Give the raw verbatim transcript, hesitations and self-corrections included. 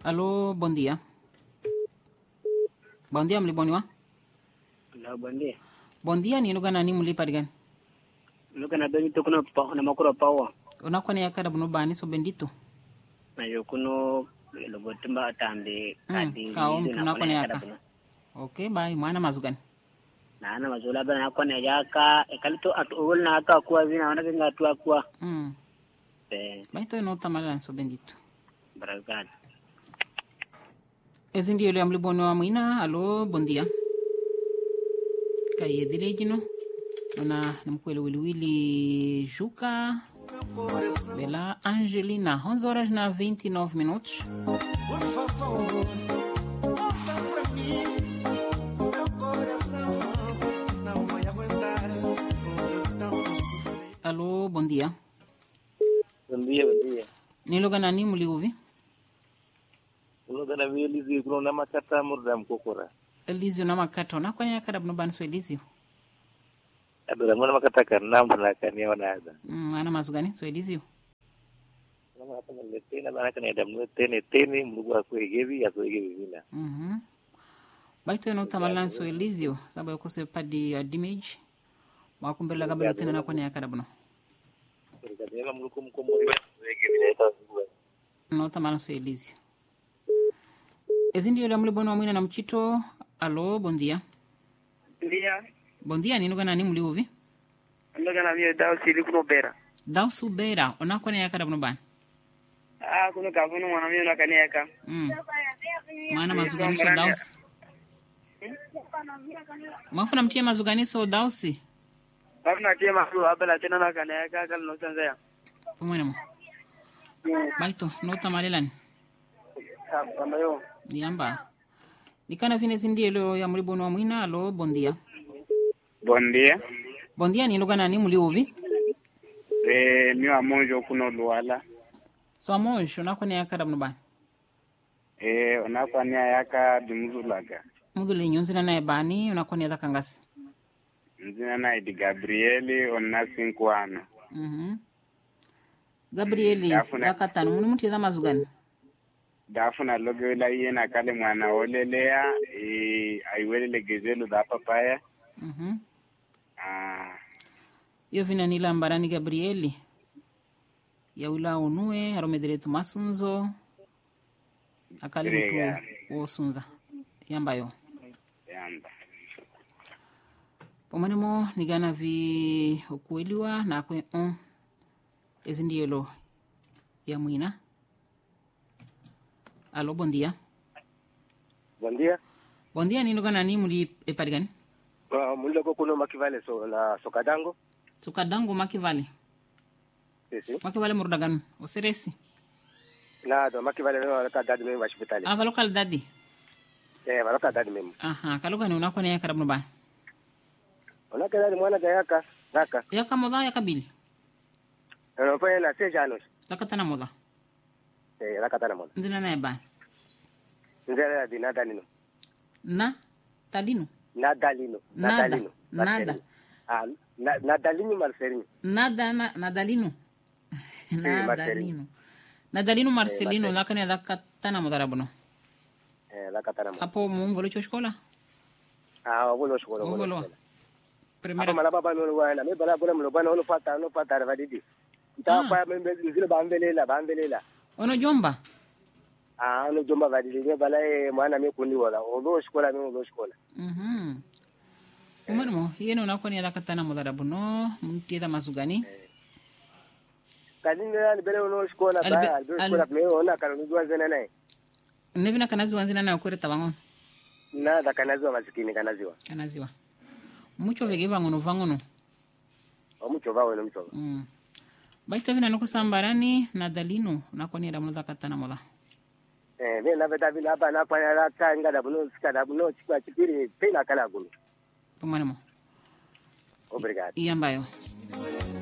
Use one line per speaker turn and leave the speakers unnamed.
Alô, bom dia. Bom dia, mliboniwa.
Hello, bom dia.
Bom dia, ni luga nani mlipa digan?
Luga na bendito kuno pa na makuro pawa.
Unakwane yakada buno bani so bendito.
Na yo kuno logo tumba tambe kadi.
Kaom tunakwane yaka. Okay, bye. Mwana mazugan.
Na ana mazula bana kwane yaka ekalito atowol na aka kwa vina wana kinga tu akwa.
Mm.
Eh,
Bye to no tamala so bendito.
barakan.
Ezindi yule amlibono wa mwina. Alô, bom dia. Kaye dilejino. Ona nimkwele wiliwili Juca Bela Angelina. onze horas na vinte e nove minutos. Alô, bom dia.
Bom dia, bom dia.
Niloga nani muliuvi?
Uloga na Elizio kuno na makata murdam kokora.
Elizio na makata na kwani yakada buno bani so Elizio.
Adora mwana makata kana mwana kani wana ada.
Mm, ana mazugani so Elizio.
Mwana hapa na tena bana kana damu tene tene mlugu akwegevi akwegevi vina.
Mhm. Baito no tamalan so Elizio sababu yako padi ya damage. Makumbela kabla tena na kwani yakada buno.
Kadema mluku mkomori akwegevi na ita ngua.
No tamalan so Elizio. Ezindi yule mlibono wa mwina na mchito. Alô, bom dia.
Dia,
Bom dia, ninuga nani muliuvi?
luga na mio dao sili kuno bera.
Dau subera, onakwane yakada buno bani?
Ah, kuno kavuno mwana mio na kaneka.
Mm. Maana mazuganiso dausi. Mafuna mchie mazuganiso dausi.
Bafuna tema tu abela tena na kaneka kala no sanzaya.
Pumwene mo. Baito, nota malelani.
Kama yo.
Niamba. Nikana vine zindi ilo ya mlibono wa mwina. Alô, bom dia.
Bom dia.
Bom dia, ninuga nani muliuvi?
Eh, mio amonjo kuno luala.
So amonjo, onakwane yakada buno bani?
Eh, onafanya yaka dimuzulaga.
Mudhuli nyunzina na ebani, onakwane yada kangasi.
Nzina na Edi Gabrieli onna cinco ano.
Mhm. Gabrieli,
Dafuna-
yakatanu, munu muti yada mazugani?
Dafuna logewela yena kale mwana olelea, e aiwelele gezelu da papaya.
Mhm.
Ah,
Yo vina nila mbarani Gabrieli. Ya wila unue, haromederetu masunzo. Akali
Grega.
mutu osunza. Yamba yo.
yamba.
Pomanemo nigana vi okueliwa na kwe on. Ezindi yelo ya mwina. Alô, bom dia.
Bom dia.
Bom dia, ninuga nani muli eparigani?
Uh, muloko kuno makivale so na sokadango.
Sukadango makivale.
Sisi.
Makivale murdagan. Oseresi.
Na do makivale no alaka dadi mimi hospitali.
Ah, valokal dadi.
Eh, alaka dadi mimi.
Aha, kaluga ni unakwane yakada buno bani?
Onaka dadi mwana gayaka daka.
Yaka moda yaka bili.
No pa na seja anos.
Takatana moda.
Eh, alaka tana mwana.
Ndina na ebani.
Nzela di nada nino.
Na talino.
Nada lino.
Nada.
lino.
Nada.
Marcelino. Ah, na, nada lino Marcelino.
Nada na nadalino. Nadalino.
Marcelino.
Nadalino Marcelino
Marcelino.
lakani adakatana moda rabuno.
Eh, alaka tana mwana.
Hapo mungu licho shkola.
Ah, wolo shukuru.
Ugolo.
Hapo
Primera.
malaba bano wana, me bala bala mlo bana ono pata ono pata radidi. Ita
Ah.
pa membe zile bambelela bambelela.
Ono jomba.
Ah, ono jomba vadili me bala e mwana me kuni wala. Odo shkola me odo shkola.
Mhm. Umarmo, yeno unakwane adakatana moda rabuno. Mtieda mazugani.
Kadini ya libele ono shkola
Albe-
ba, albe
al-
shkola me ona kanuni jua zena nae.
Nevina kanazi wanzina na ukure tabangon.
Na da kanaziwa masikini kanaziwa.
Kanaziwa. Mucho vege vangono vangono.
Omuchova wena muchova.
Mm. Baito vina nuko sambarani na dalino unakwane rabuno dakatana moda.
Eh, me na beta vina hapa na kwa ya tanga da buno sika da buno chikwa chipiri pena kala gulu.
Pomanemo.
Obrigado.
Iyambayo.